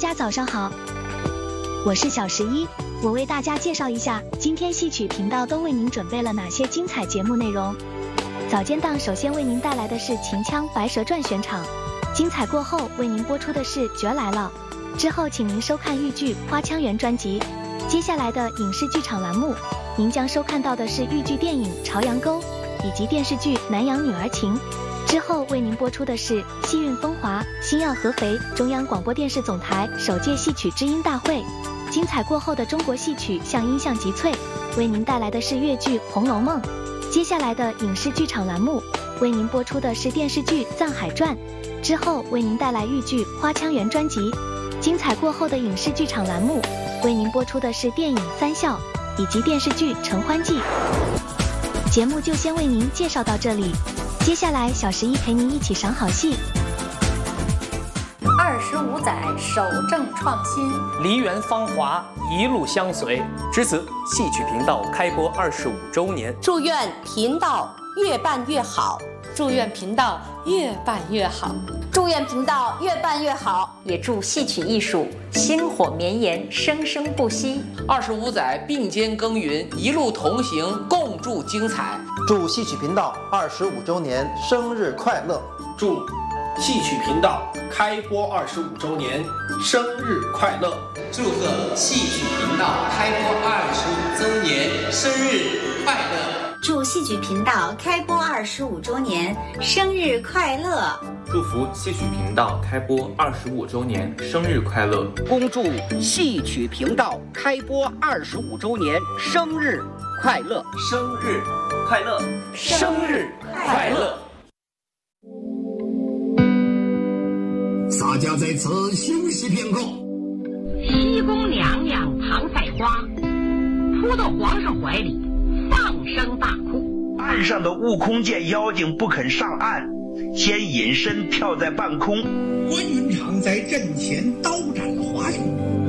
家早上好，我是小11，我为大家介绍一下今天戏曲频道都为您准备了哪些精彩节目内容。早间档首先为您带来的是秦腔《白蛇传》选场，精彩过后为您播出的是《角来了》，之后请您收看豫剧《花腔圆》专辑。接下来的影视剧场栏目，您将收看到的是豫剧电影《朝阳沟》以及电视剧《南洋女儿情》。之后为您播出的是戏韵风华，星耀合肥中央广播电视总台首届戏曲知音大会。精彩过后的中国戏曲像音像集萃，为您带来的是粤剧《红楼梦》。接下来的影视剧场栏目，为您播出的是电视剧《藏海传》，之后为您带来豫剧《花腔圆》专辑。精彩过后的影视剧场栏目，为您播出的是电影《三笑》以及电视剧《承欢记》。节目就先为您介绍到这里，接下来小11陪您一起赏好戏。 25载守正创新， 梨园芳华一路相随。值此戏曲频道开播25周年， 祝愿频道越办越好， 祝愿频道越办越好， 祝愿频道越办越好， 也祝戏曲艺术薪火绵延，生生不息。 25载并肩耕耘，一路同行，共筑精彩。 祝戏曲频道25周年生日快乐！ 祝戏曲频道开播25周年生日快乐！ 祝贺戏曲频道开播25周年生日快乐！ 祝戏曲频道开播25周年生日快乐！ 祝福戏曲频道开播25周年生日快乐！ 恭祝戏曲频道开播25周年生日快乐！ 生日快乐！生日快乐！ 洒家在此休息片刻。 西宫娘娘庞赛花扑到皇上怀里，放声大哭。 岸上的悟空见妖精不肯上岸，先隐身跳在半空。 关云长在阵前刀斩了华雄，